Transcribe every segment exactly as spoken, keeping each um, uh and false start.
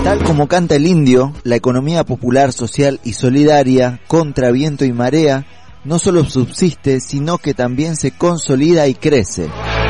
Tal como canta el indio, la economía popular, social y solidaria, contra viento y marea, no solo subsiste, sino que también se consolida y crece.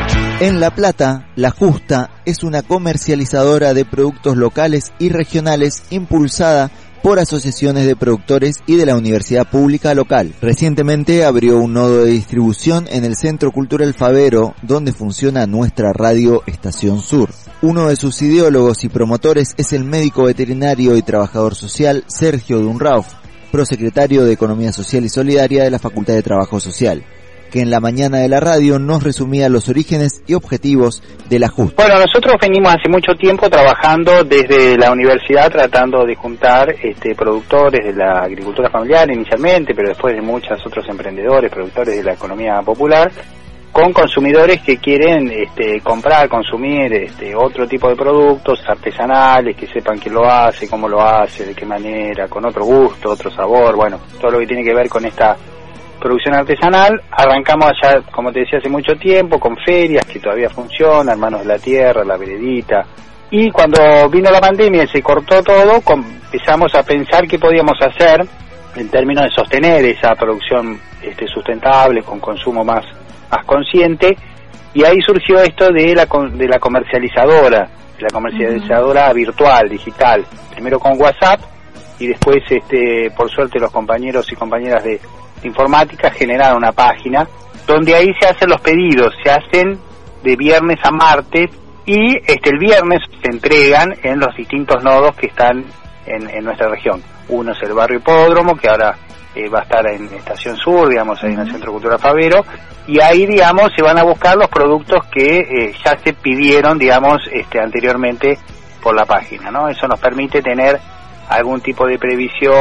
En La Plata, La Justa es una comercializadora de productos locales y regionales impulsada por asociaciones de productores y de la universidad pública local. Recientemente abrió un nodo de distribución en el Centro Cultural Favero, donde funciona nuestra radio Estación Sur. Uno de sus ideólogos y promotores es el médico veterinario y trabajador social Sergio Dunrauf, prosecretario de Economía Social y Solidaria de la Facultad de Trabajo Social, que en la mañana de la radio nos resumía los orígenes y objetivos de La Justa. Bueno, nosotros venimos hace mucho tiempo trabajando desde la universidad tratando de juntar este, productores de la agricultura familiar inicialmente, pero después de muchos otros emprendedores, productores de la economía popular, con consumidores que quieren este, comprar, consumir este, otro tipo de productos artesanales, que sepan quién lo hace, cómo lo hace, de qué manera, con otro gusto, otro sabor, bueno, todo lo que tiene que ver con esta producción artesanal. Arrancamos allá, como te decía, hace mucho tiempo, con ferias que todavía funcionan, Manos de la Tierra, La Veredita, y cuando vino la pandemia y se cortó todo, empezamos a pensar qué podíamos hacer en términos de sostener esa producción este, sustentable, con consumo más más consciente, y ahí surgió esto de la de la comercializadora, la comercializadora uh-huh. virtual, digital, primero con WhatsApp y después este por suerte los compañeros y compañeras de, de informática generaron una página donde ahí se hacen los pedidos, se hacen de viernes a martes y este el viernes se entregan en los distintos nodos que están en, en nuestra región. Uno es el barrio Hipódromo, que ahora Eh, va a estar en Estación Sur, digamos, ahí en el Centro Cultural Favero, y ahí, digamos, se van a buscar los productos que eh, ya se pidieron, digamos, este, anteriormente por la página, ¿no? Eso nos permite tener algún tipo de previsión